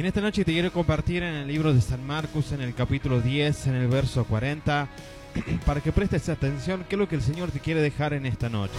esta noche te quiero compartir en el libro de San Marcos, en el capítulo 10, en el verso 40, para que prestes atención qué es lo que el Señor te quiere dejar en esta noche.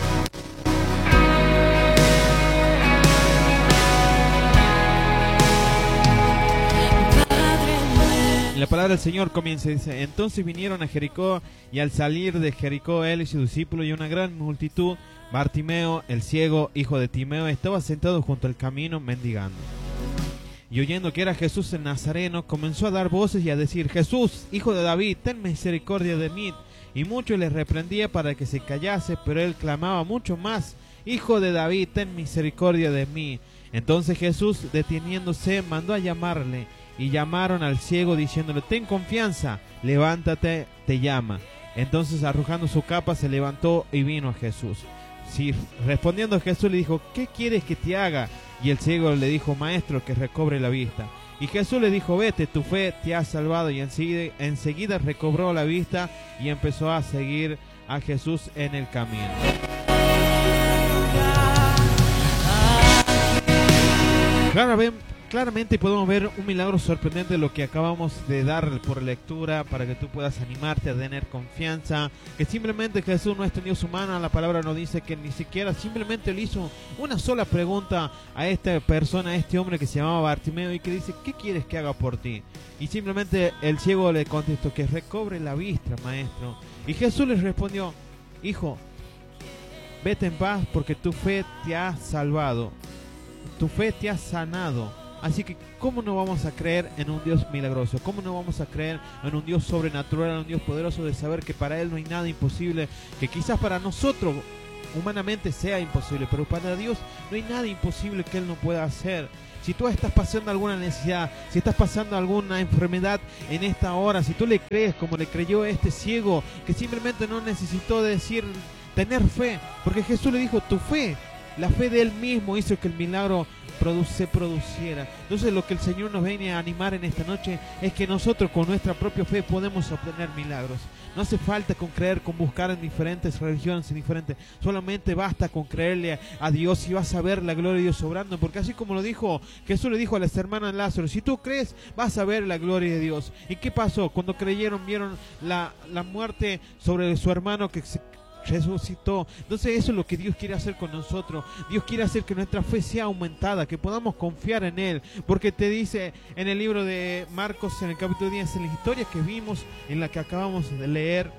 La palabra del Señor comienza y dice: entonces vinieron a Jericó, y al salir de Jericó él y su discípulo y una gran multitud, Bartimeo, el ciego, hijo de Timeo, estaba sentado junto al camino mendigando. Y oyendo que era Jesús el Nazareno, comenzó a dar voces y a decir: Jesús, hijo de David, ten misericordia de mí. Y mucho le reprendía para que se callase, pero él clamaba mucho más: Hijo de David, ten misericordia de mí. Entonces Jesús, deteniéndose, mandó a llamarle. Y llamaron al ciego diciéndole: ten confianza, levántate, te llama. Entonces, arrojando su capa, se levantó y vino a Jesús. Sí, respondiendo Jesús le dijo: ¿qué quieres que te haga? Y el ciego le dijo: Maestro, que recobre la vista. Y Jesús le dijo: vete, tu fe te ha salvado. Y enseguida recobró la vista y empezó a seguir a Jesús en el camino. Claramente podemos ver un milagro sorprendente de lo que acabamos de dar por lectura, para que tú puedas animarte a tener confianza, que simplemente Jesús no extendió su mano. La palabra nos dice que ni siquiera, simplemente le hizo una sola pregunta a esta persona, a este hombre que se llamaba Bartimeo, y que dice: ¿qué quieres que haga por ti? Y simplemente el ciego le contestó: que recobre la vista, maestro. Y Jesús le respondió: hijo, vete en paz, porque tu fe te ha salvado, tu fe te ha sanado. Así que, ¿cómo no vamos a creer en un Dios milagroso? ¿Cómo no vamos a creer en un Dios sobrenatural, en un Dios poderoso, de saber que para Él no hay nada imposible? Que quizás para nosotros humanamente sea imposible, pero para Dios no hay nada imposible que Él no pueda hacer. Si tú estás pasando alguna necesidad, si estás pasando alguna enfermedad en esta hora, si tú le crees como le creyó este ciego, que simplemente no necesitó decir tener fe, porque Jesús le dijo: tu fe, la fe de Él mismo hizo que el milagro se produciera. Entonces, lo que el Señor nos viene a animar en esta noche es que nosotros con nuestra propia fe podemos obtener milagros. No hace falta con creer, con buscar en diferentes religiones, solamente basta con creerle a Dios y vas a ver la gloria de Dios obrando, porque así como lo dijo Jesús, le dijo a las hermanas Lázaro: si tú crees, vas a ver la gloria de Dios. ¿Y qué pasó? Cuando creyeron, vieron la muerte sobre su hermano que se resucitó. Entonces, eso es lo que Dios quiere hacer con nosotros. Dios quiere hacer que nuestra fe sea aumentada, que podamos confiar en Él, porque te dice en el libro de Marcos, en el capítulo 10, en la historia que vimos, en la que acabamos de leer,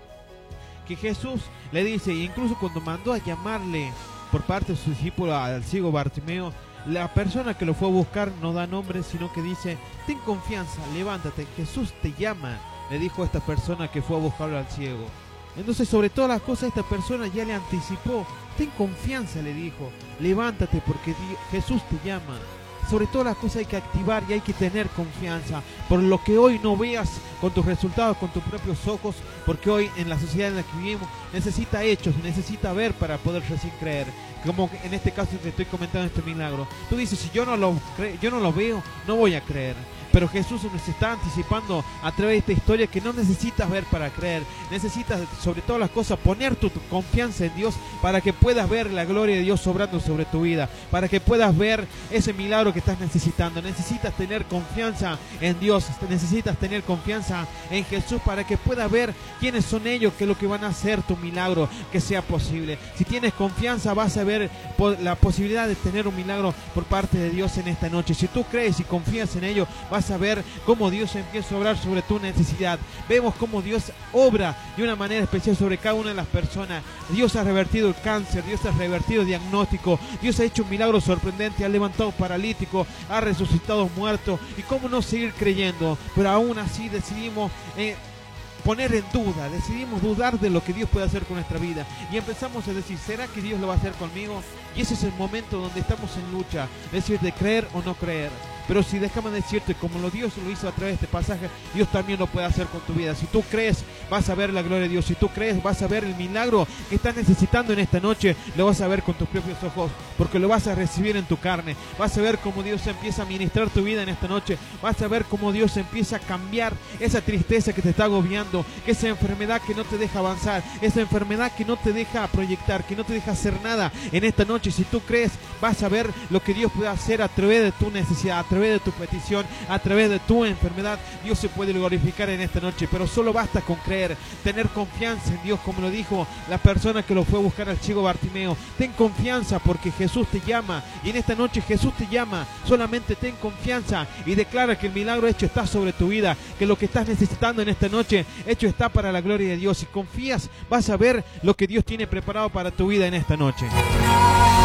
que Jesús le dice, e incluso cuando mandó a llamarle por parte de su discípulo al ciego Bartimeo, la persona que lo fue a buscar no da nombre, sino que dice: ten confianza, levántate, Jesús te llama, le dijo a esta persona que fue a buscarlo al ciego. Entonces, sobre todas las cosas, esta persona ya le anticipó: ten confianza, le dijo, levántate, porque Jesús te llama. Sobre todas las cosas hay que activar y hay que tener confianza, por lo que hoy no veas con tus resultados, con tus propios ojos, porque hoy en la sociedad en la que vivimos necesita hechos, necesita ver para poder recién creer. Como en este caso te estoy comentando este milagro, tú dices: si yo no lo veo, no voy a creer. Pero Jesús nos está anticipando a través de esta historia que no necesitas ver para creer. Necesitas, sobre todas las cosas, poner tu confianza en Dios para que puedas ver la gloria de Dios obrando sobre tu vida, para que puedas ver ese milagro que estás necesitando. Necesitas tener confianza en Dios, necesitas tener confianza en Jesús para que puedas ver quiénes son ellos, qué es lo que van a hacer tu milagro, que sea posible. Si tienes confianza, vas a ver la posibilidad de tener un milagro por parte de Dios en esta noche. Si tú crees y confías en ello, vas a ver cómo Dios empieza a obrar sobre tu necesidad. Vemos cómo Dios obra de una manera especial sobre cada una de las personas. Dios ha revertido el cáncer, Dios ha revertido el diagnóstico, Dios ha hecho un milagro sorprendente, ha levantado paralíticos, ha resucitado muertos. Y cómo no seguir creyendo, pero aún así decidimos poner en duda, decidimos dudar de lo que Dios puede hacer con nuestra vida, y empezamos a decir: ¿será que Dios lo va a hacer conmigo? Y ese es el momento donde estamos en lucha, es decir, de creer o no creer. Pero si déjame decirte, como Dios lo hizo a través de este pasaje, Dios también lo puede hacer con tu vida. Si tú crees, vas a ver la gloria de Dios. Si tú crees, vas a ver el milagro que estás necesitando en esta noche. Lo vas a ver con tus propios ojos, porque lo vas a recibir en tu carne. Vas a ver cómo Dios empieza a ministrar tu vida en esta noche. Vas a ver cómo Dios empieza a cambiar esa tristeza que te está agobiando, esa enfermedad que no te deja avanzar, esa enfermedad que no te deja proyectar, que no te deja hacer nada en esta noche. Si tú crees, vas a ver lo que Dios puede hacer a través de tu necesidad, a través de tu petición, a través de tu enfermedad, Dios se puede glorificar en esta noche. Pero solo basta con creer, tener confianza en Dios, como lo dijo la persona que lo fue a buscar al ciego Bartimeo. Ten confianza porque Jesús te llama, y en esta noche Jesús te llama. Solamente ten confianza y declara que el milagro hecho está sobre tu vida, que lo que estás necesitando en esta noche hecho está para la gloria de Dios. Si confías, vas a ver lo que Dios tiene preparado para tu vida en esta noche.